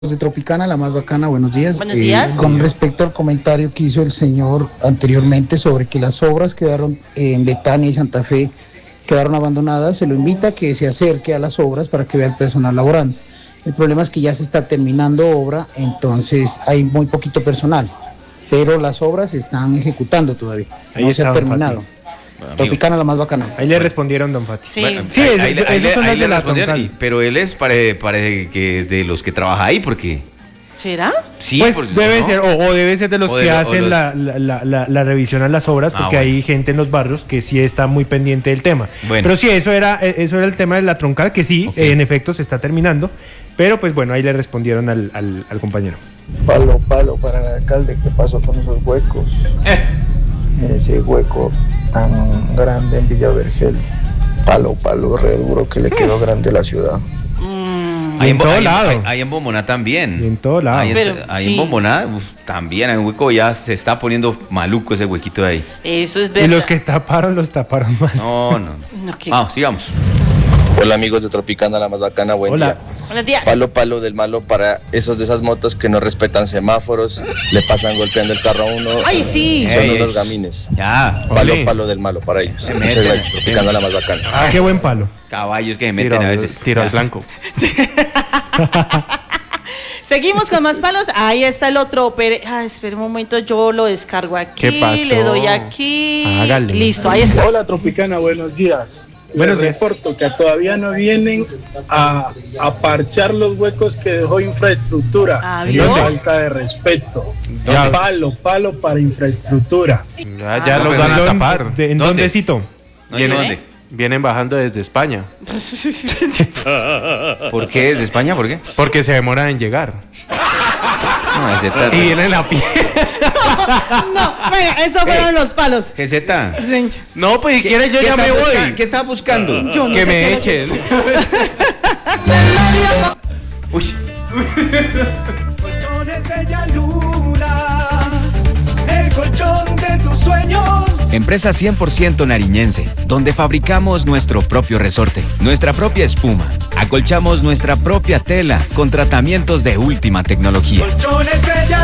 De Tropicana, la más bacana, buenos días. Buenos días. Con respecto al comentario que hizo el señor anteriormente sobre que las obras quedaron en Betania y Santa Fe, quedaron abandonadas, se lo invita a que se acerque a las obras para que vea el personal laborando. El problema es que ya se está terminando obra, entonces hay muy poquito personal, pero las obras se están ejecutando todavía, Ahí no se está, ha don terminado. Fati. Tropicana, la más bacana. Ahí le respondieron, don Fati. Sí. Bueno, Sí, esos son los de la respondieron, troncal. pero él parece que es de los que trabaja ahí, porque ¿Será? sí, Pues porque, debe ¿no? ser, o debe ser de los O que de- o hacen los- la revisión a las obras, porque bueno. hay gente en los barrios que sí está muy pendiente del tema. Bueno. Pero sí, eso era el tema de la troncal, que sí, Ok. en efecto se está terminando. Pero pues bueno, ahí le respondieron al compañero. Palo, palo para el alcalde, ¿qué pasó con esos huecos? Ese hueco tan grande en Villavergel. Palo, palo, re duro que le quedó grande a la ciudad. Ahí en todo ahí lado. ahí en Bomboná también. Y en todo lado. Ahí, Pero, ahí sí. en Bomboná también hay un hueco, ya se está poniendo maluco ese huequito de ahí. Eso es Y verdad. los que taparon, los taparon mal. No, no. No, ¿qué? Vamos, sigamos. Hola amigos de Tropicana, la más bacana, buen Hola. día. Buenos días. Palo, palo del malo para esos de esas motos que no respetan semáforos, le pasan golpeando el carro a uno. ¡Ay, sí! Son Ey, unos ey. gamines. Ya, Palo, Ole. palo del malo para ellos. Se Muchas meten, gracias, se Tropicana, meten. la más bacana. Ah, qué buen palo. caballos que se meten a veces. Tiro al blanco. Seguimos con más palos. Ahí está el otro. Espera un momento, yo lo descargo aquí. ¿Qué pasó? Le doy aquí. Hágale. Listo, ahí está. Hola Tropicana, buenos días. Buenos Les días. reporto que todavía no vienen a parchar los huecos que dejó infraestructura. Ah, Qué ¿vio? falta de respeto. Ya. Palo, palo para infraestructura. Ya no, los pero van a ¿Dónde- tapar. ¿En ¿Dónde? dónde cito? ¿No sé dónde? Vienen bajando desde España. ¿Por qué? ¿Desde España? ¿Por qué? Porque se demoran en llegar. No, GZ. Y vienen a pie. No, bueno, esos fueron los palos. GZ. Sí. No, pues si quieres yo ¿Qué ya me está voy. ¿Qué estaba buscando? Yo no Que sé me qué- echen. Uy. Colchones Bella Luna, el colchón de tus sueños. Empresa 100% nariñense, donde fabricamos nuestro propio resorte, nuestra propia espuma. Acolchamos nuestra propia tela con tratamientos de última tecnología. Colchones Bella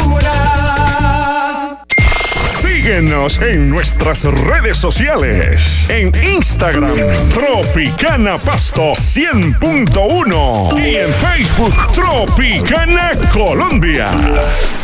Luna. Síguenos en nuestras redes sociales. En Instagram, Tropicana Pasto 100.1. Y en Facebook, Tropicana Colombia.